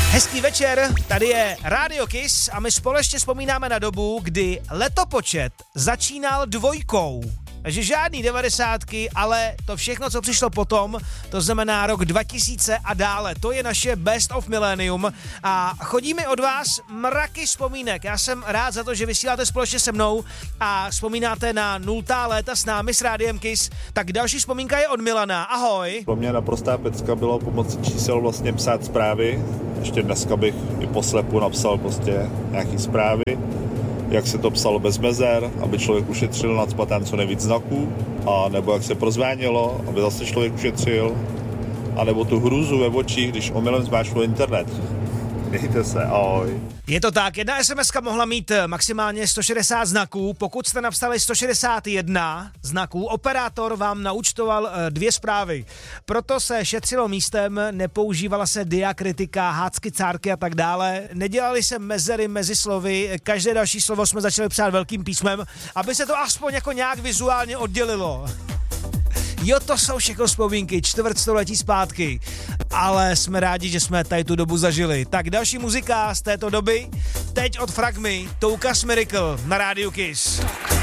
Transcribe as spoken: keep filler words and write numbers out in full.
Hezký večer, tady je Radio Kiss a my společně vzpomínáme na dobu, kdy letopočet začínal dvojkou. Takže žádný devadesátky, ale to všechno, co přišlo potom, to znamená rok dva tisíce a dále. To je naše Best of Millennium a chodí mi od vás mraky vzpomínek. Já jsem rád za to, že vysíláte společně se mnou a vzpomínáte na nultá léta s námi s Rádiem Kiss. Tak další vzpomínka je od Milana. Ahoj. Pro mě naprostá pecka bylo pomocí čísel vlastně psát zprávy. Ještě dneska bych i poslepu napsal prostě nějaký zprávy. Jak se to psalo bez mezer, aby člověk ušetřil na cpatán co nejvíc znaků, a nebo jak se prozvánilo, aby zase člověk ušetřil, a nebo tu hrůzu ve očích, když omylem zmáčknul internet. Mějte se, ahoj. Je to tak, jedna es em eska mohla mít maximálně sto šedesát znaků, pokud jste napsali sto šedesát jedna znaků, operátor vám naúčtoval dvě zprávy. Proto se šetřilo místem, nepoužívala se diakritika, hácky, cárky a tak dále, nedělali se mezery mezi slovy, každé další slovo jsme začali psát velkým písmem, aby se to aspoň jako nějak vizuálně oddělilo. Jo, to jsou všechno vzpomínky, čtvrtstoletí zpátky, ale jsme rádi, že jsme tady tu dobu zažili. Tak další muzika z této doby, teď od Fragmy, Toukas Miracle na Rádiu Kiss.